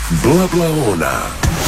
Blablaona.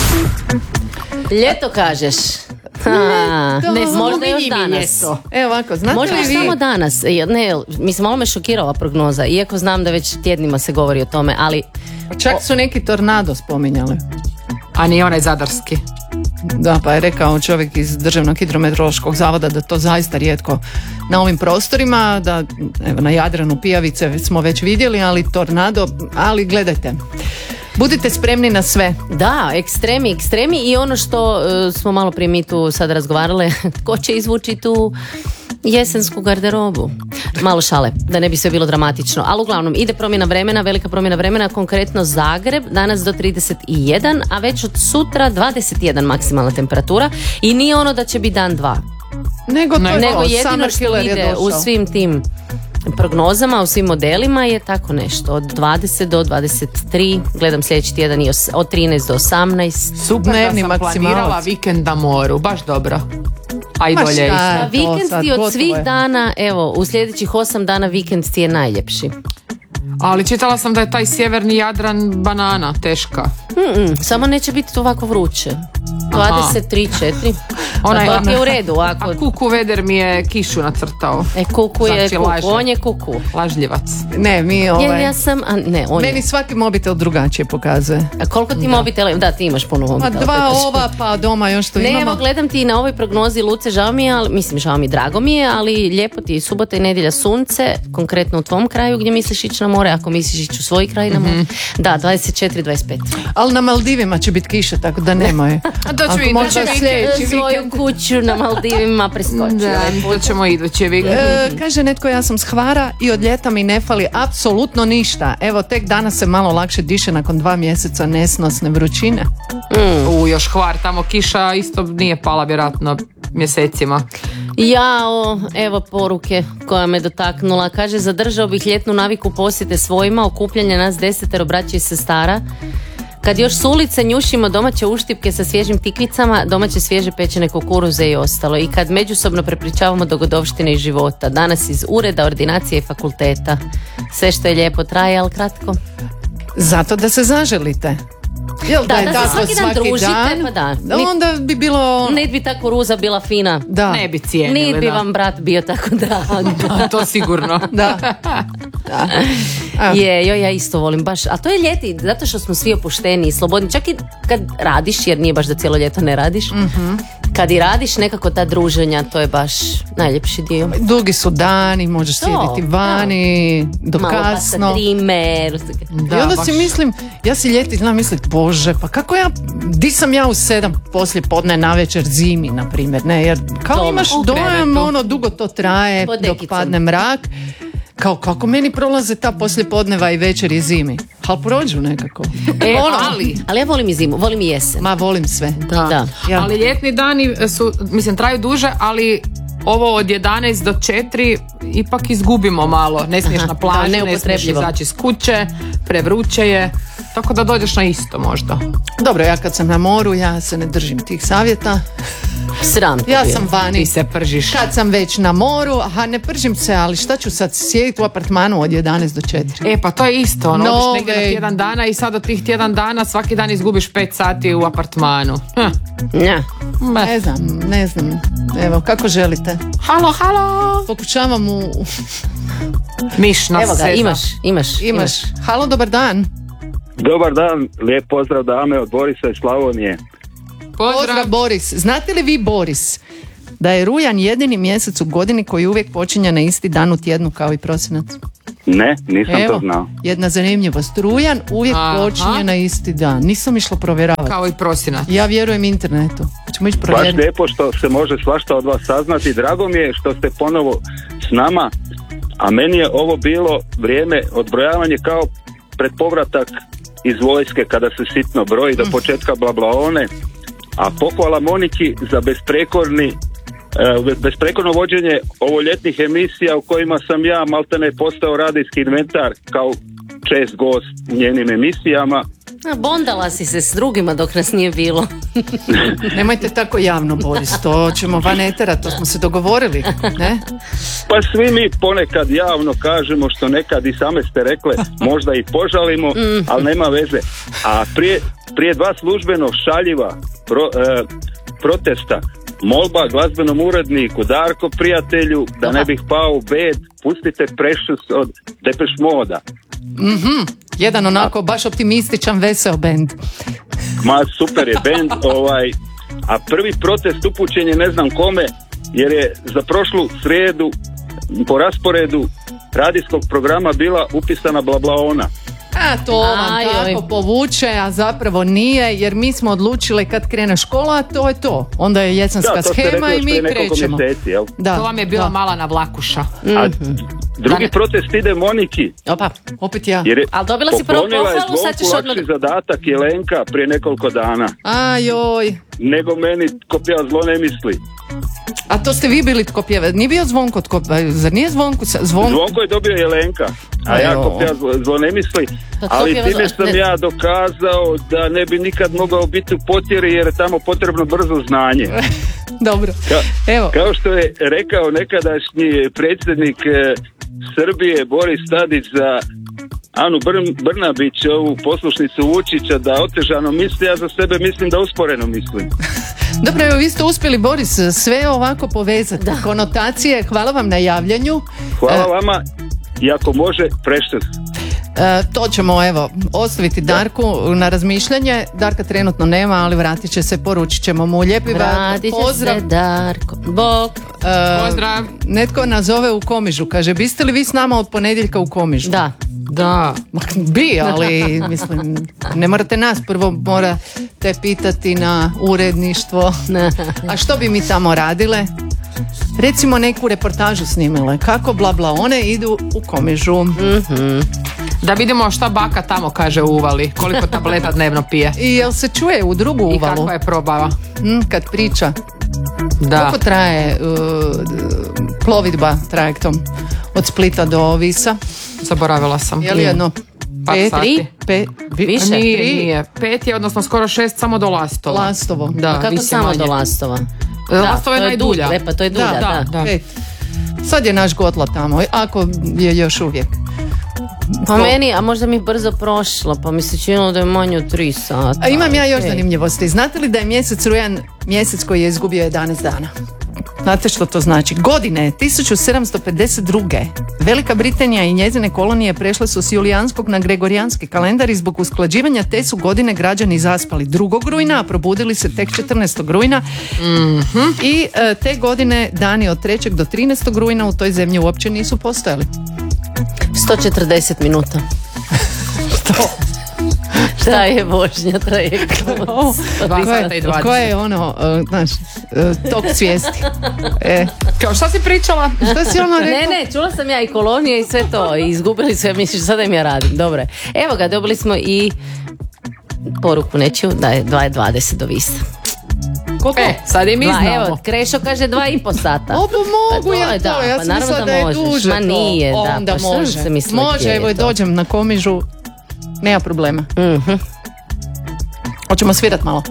Ljeto kažeš. Ne, možda još danas. Evo ovako, znate možda li vi? samo danas. Ne, mislim, malo me šokirala prognoza, iako znam da već tjednima se govori o tome, ali... Čak su neki tornado spominjali. A nije onaj zadarski. Da, pa je rekao čovjek iz Državnog hidrometeorološkog zavoda da to zaista rijetko na ovim prostorima, da evo, na Jadranu pijavice smo već vidjeli, ali tornado, ali gledajte. Budite spremni na sve. Da, ekstremi i ono što smo malo prije mi tu sad razgovarale, tko će izvući tu jesensku garderobu. Malo šale, da ne bi sve bilo dramatično. Ali uglavnom, ide promjena vremena, velika promjena vremena, konkretno Zagreb, danas do 31, a već od sutra 21 maksimalna temperatura i nije ono da će biti dan 2. Nego jedino što ide u svim tim prognozama, u svim modelima je tako nešto. Od 20 do 23, gledam sljedeći tjedan i od 13 do 18. Super da sam planirala vikend na moru, baš dobro. A i dolje isto. Vikend ti od svih dana, evo, u sljedećih 8 dana vikend ti je najljepši. Ali čitala sam da je taj sjeverni Jadran banana, teška. Samo neće biti ovako vruće. 23, 4. To je u redu. A Kuku Veder mi je kišu nacrtao. Kuku je znači, Kuku, on je Kuku. Lažljivac. Ne, mi Ja sam, on meni svaki mobitel drugačije pokazuje. A koliko ti mobitela? Da, ti imaš puno mobitela. 2 ova, pa doma još to imamo. Ne, evo gledam ti na ovoj prognozi, Luce, žao mi je, drago mi je, ali lijepo ti je subota i nedjelja sunce, konkretno u tvom kraju gdje misliš ići na more, ako misliš ići u svoj kraj na more. Da, 24, 25. Ali na Maldivima će biti kiša, tako da nemoj. Svoju kuću na Maldivima preskočila. Da, ćemo idući vikend. Kaže netko, ja sam s Hvara i od ljeta mi ne fali apsolutno ništa. Evo, tek danas se malo lakše diše nakon 2 mjeseca nesnosne vrućine. Još Hvar, tamo kiša isto nije pala vjerojatno mjesecima. Evo poruke koja me dotaknula. Kaže, zadržao bih ljetnu naviku posjete svojima, okupljanje nas 10 braće i sestara. Kad još s ulice njušimo domaće uštipke sa svježim tikvicama, domaće svježe pečene kukuruze i ostalo. I kad međusobno prepričavamo dogodovštine iz života. Danas iz ureda, ordinacije i fakulteta. Sve što je lijepo traje, ali kratko. Zato da se zaželite. Jel da je tako svaki dan družite, pa da. Onda bi bilo... Ne bi tako ruza bila fina. Da. Ne bi cijenili. Niti bi vam brat bio tako drag. To sigurno. Da. Ja isto volim baš. A to je ljeti, zato što smo svi opušteni i slobodni. Čak i kad radiš, jer nije baš da cijelo ljeto ne radiš. Kad i radiš, nekako ta druženja, to je baš najljepši dio. Dugi su dani, možeš sjediti vani, do kasno. Malo pa trimer. I onda si mislim, ja si ljeti znam misliti, bože, pa kako di sam ja u 7 poslije podne navečer zimi, na primjer, ne, jer kao imaš dojam, dugo to traje, dok padne mrak. Kao kako meni prolaze ta poslijepodneva i večer i zimi. Ali prođu nekako. Ali ja volim i zimu, volim i jesen. Ma volim sve. Da. Ja. Ali ljetni dani su, traju duže, ali ovo od 11 do 4 ipak izgubimo malo. Ne smiješ na plaži, ne smiješ izaći iz kuće, prevruće je. Tako da dođeš na isto možda. Dobro, ja kad sam na moru, ja se ne držim tih savjeta. Sram. Ja sam vani. Ti se pržiš. Kad sam već na moru, ne pržim se, ali šta ću sad sjediti u apartmanu od 11 do 4? Pa to je isto, odiš negdje na tjedan dana i sad od tih tjedan dana svaki dan izgubiš 5 sati u apartmanu. Ne znam. Evo, kako želite? Halo. Pokušavam Miš nas. Evo ga, imaš. Halo, dobar dan. Dobar dan, lijep pozdrav dame od Borisa iz Slavonije. Pozdrav Boris. Znate li vi, Boris, da je rujan jedini mjesec u godini koji uvijek počinje na isti dan u tjednu kao i prosinac? Ne, nisam to znao. Jedna zanimljivost. Rujan uvijek počinje na isti dan. Nisam išla provjeravati. Kao i prosinac. Ja vjerujem internetu. Ćemo ići provjeriti. Baš lijepo što se može svašta od vas saznati. Drago mi je što ste ponovo s nama, a meni je ovo bilo vrijeme odbrojavanje kao pred povratak iz vojske kada se sitno broji do početka Blablaone, a pohvala Moniki za besprekorno vođenje ovoljetnih emisija u kojima sam ja maltene postao radijski inventar kao čest gost u njenim emisijama Bondala si se s drugima dok nas nije bilo. Nemojte tako javno, Boris, to ćemo van etera, to smo se dogovorili, ne? Pa svi mi ponekad javno kažemo što nekad i same ste rekle, možda i požalimo, ali nema veze. A prije 2 službeno šaljiva protesta, molba glazbenom uredniku Darko prijatelju da ne bih pao u bed, pustite Precious od Depeche Moda. Jedan onako baš optimističan, veseo bend. Ma super je bend, a prvi protest upućen je ne znam kome, jer je za prošlu srijedu po rasporedu radijskog programa bila upisana Blablaona. A to vam tako povuče, a zapravo nije, jer mi smo odlučili kad krene škola, to je to. Onda je jesenska schema i mi krećemo. Mjeseci, jel? Da, to vam je bila mala navlakuša. A drugi protest ide Moniki. Opa, opet ja. Ali dobila si prvo pohvalu, sad ćeš odmah... Lakši zadatak Jelenka prije nekoliko dana. Ajoj. Nego meni tko pjeva zlo ne misli. A to ste vi bili tko pjeva? Nije bio Zvonko tko pjeva? Zar nije Zvonko? Zvonko je dobio Jelenka, a ja tko pjeva zlo ne misli. Ali time sam ja dokazao da ne bi nikad mogao biti u potjeri jer je tamo potrebno brzo znanje. Dobro. Evo. Kao što je rekao nekadašnji predsjednik Srbije Boris Tadić za Anu Brnabić, ovu poslušnicu Vučića, da otežano misli, ja za sebe mislim da usporeno mislim. Dobro, evo vi ste uspjeli, Boris, sve ovako povezati. Da. Konotacije, hvala vam na javljanju. Hvala vama i ako može, Precious. To ćemo ostaviti Darku na razmišljanje. Darka trenutno nema, ali vratit će se, poručit ćemo mu. Lijepi pozdrav. Se Darko. Bog. Pozdrav. Netko nas zove u Komižu, kaže, biste li vi s nama od ponedjeljka u Komižu? Da. Bi, ali mislim, ne morate nas, prvo morate pitati na uredništvo. A što bi mi tamo radile? Recimo neku reportažu snimile, kako Blablaone idu u Komižu. Da vidimo šta baka tamo kaže u uvali, koliko tableta dnevno pije. I jel se čuje u drugu uvalu? I kakva je probava? Kad priča. Da. Koliko traje plovidba trajektom od Splita do Visa? Zaboravila sam. Je li jedno? 5? Više? Nije. 5 je, odnosno skoro 6 samo do Lastova. Lastovo. Da, a kako samo manje. Do Lastova? Lastovo je najdulja. Pa to je dulja, da. 5. Sad je naš Gotla tamo, ako je još uvijek. Pa meni, a možda mi brzo prošlo, pa mi se činilo da je manje od 3 sata. A imam ja još zanimljivosti. Znate li da je mjesec rujan mjesec koji je izgubio 11 dana? Znate što to znači? Godine 1752. Velika Britanija i njezine kolonije prešle su s julijanskog na gregorijanski kalendar i zbog usklađivanja te su godine građani zaspali 2. rujna, a probudili se tek 14. rujna. I te godine dani od 3. do 13. rujna u toj zemlji uopće nisu postojali. 140 minuta. Što? Šta je vožnja trajektom? Koje je ono, znaš, tok svijesti. Kao šta si pričala? Šta si ono rekla? Ne, čula sam ja i kolonije i sve to. I izgubili su, ja misliš, sada im ja radim. Dobro. Evo ga, dobili smo i poruku nečiju da je 2:20 do Visa. Koliko? Sad i mi znamo. Evo, Krešo kaže 2,5 sata. Mogu ja to, ja sam mislila da je duže to. Ma nije, onda pa može. Može, evo dođem na Komižu, nema problema. Hoćemo svirat malo?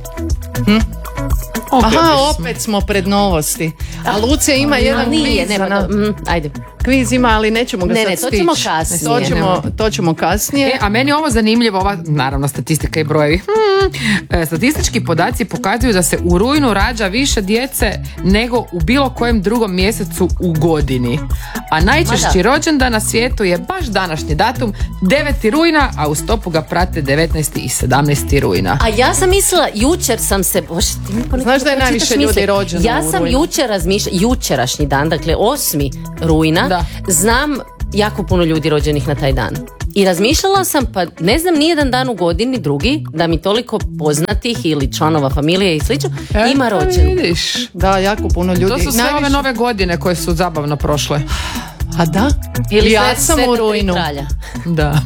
Aha, opet smo pred novosti. A Lucija ima jedan kviz. Ajde. Kviz ima, ali nećemo ga sad stići. To ćemo kasnije. A meni je ovo zanimljivo, ova, naravno, statistika i brojevi. Statistički podaci pokazuju da se u rujnu rađa više djece nego u bilo kojem drugom mjesecu u godini. A najčešći rođendan na svijetu je baš današnji datum, 9. rujna, a u stopu ga prate 19. i 17. rujna. A ja sam mislila, jučer sam se... Znaš da je najviše ljudi rođeno ja sam jučer razmišljala, jučerašnji dan, dakle 8. rujna, znam jako puno ljudi rođenih na taj dan. I razmišljala sam, pa ne znam nijedan dan u godini drugi da mi toliko poznatih ili članova familije i slično ima rođen. Vidiš. Da, jako puno ljudi. To su sve ove nove godine koje su zabavno prošle. A da? Ili ja sam u rujnu. Da.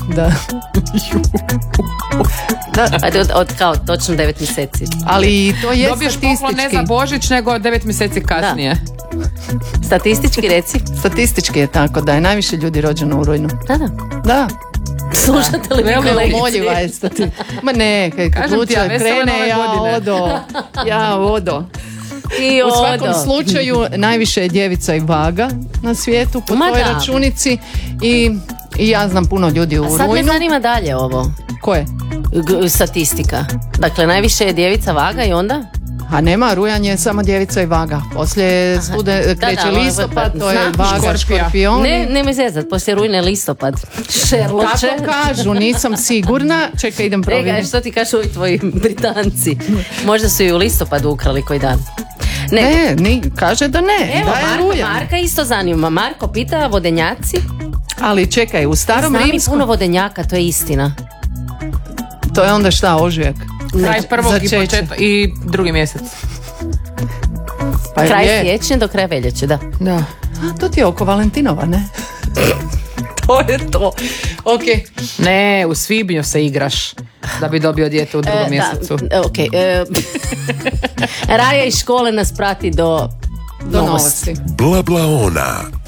Od kao točno 9 mjeseci. Ali to je dobiješ statistički. Dobiješ ne za Božić nego 9 mjeseci kasnije. Da. Statistički reci. Statistički je tako da je najviše ljudi rođeno u rujnu. Da. Slušate li vi kolegici? Moljiva je stati. Ma ne, kad luče krene, ja odo. U svakom slučaju najviše je djevica i vaga na svijetu po toj računici i ja znam puno ljudi u rujnu. Sad me zanima dalje ovo. Koje? Statistika. Dakle, najviše je djevica, vaga i onda? A nema, rujan je samo djevica i vaga. Poslije kreće listopad, to je vaga, škorpion. Ne me zezat, poslije rujne listopad. Šerloče. Tako kažu, nisam sigurna. Čekaj, idem provjeriti. Rega, što ti kažu ovi tvoji Britanci? Možda su i u listopadu ukrali koji dan. Ne, kaže da ne. Evo, da je Marka isto zanima. Marko pita vodenjaci. Ali čekaj, u starom rimskom... Znam i puno vodenjaka, to je istina. To je onda šta, ožujak? Kraj prvog i drugi mjesec. Pa kraj siječnja do kraja veljače, da. A to ti je oko Valentinova, ne? To je to. Ok. Ne, u svibnju se igraš da bi dobio dijete u drugom mjesecu. Ok. Raja iz škole nas prati do novosti. Bla bla ona.